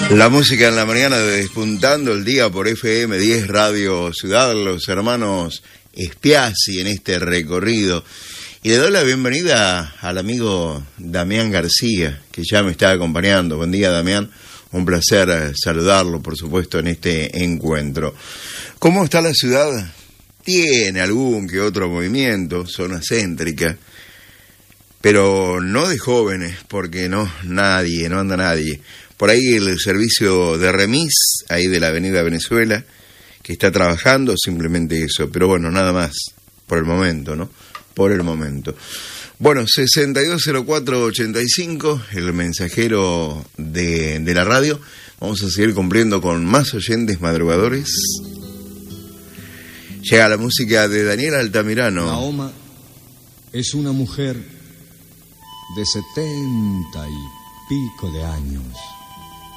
La música en la mañana de Despuntando el Día por FM 10 Radio Ciudad, los hermanos Spiazzi en este recorrido. Y le doy la bienvenida al amigo Damián García, que ya me está acompañando. Buen día, Damián. Un placer saludarlo, por supuesto, en este encuentro. ¿Cómo está la ciudad? Tiene algún que otro movimiento, zona céntrica, pero no de jóvenes, porque no anda nadie. Por ahí el servicio de remis, ahí de la Avenida Venezuela, que está trabajando, simplemente eso. Pero bueno, nada más, por el momento, ¿no? Por el momento. Bueno, 620485, el mensajero de la radio. Vamos a seguir cumpliendo con más oyentes madrugadores. Llega la música de Daniel Altamirano. Mahoma es una mujer de 70 y pico de años.